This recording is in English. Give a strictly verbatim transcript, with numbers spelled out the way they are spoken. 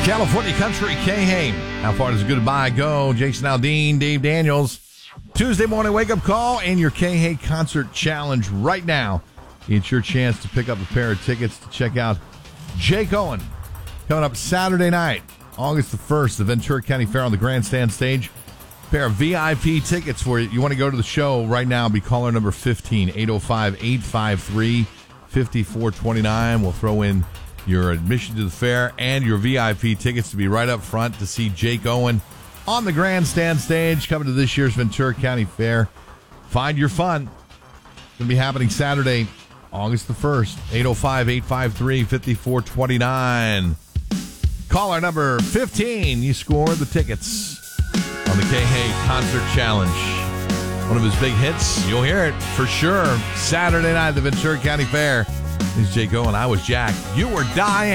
California Country K-Hay. How far does goodbye go? Jason Aldean, Dave Daniels. Tuesday morning wake-up call and your K-Hay concert challenge right now. It's your chance to pick up a pair of tickets to check out Jake Owen. Coming up Saturday night, August the first, the Ventura County Fair on the grandstand stage. A pair of V I P tickets for you. You want to go to the show right now, be caller number fifteen, eight oh five, eight five three, five four two nine. We'll throw in your admission to the fair and your V I P tickets to be right up front to see Jake Owen on the grandstand stage coming to this year's Ventura County Fair. Find your fun. It's going to be happening Saturday, August the first, eight oh five, eight five three, five four two nine. Caller number fifteen, you score the tickets on the K-Hay Concert Challenge. One of his big hits, you'll hear it for sure. Saturday night at the Ventura County Fair. This is Jake Owen. I was Jack. You were Diane.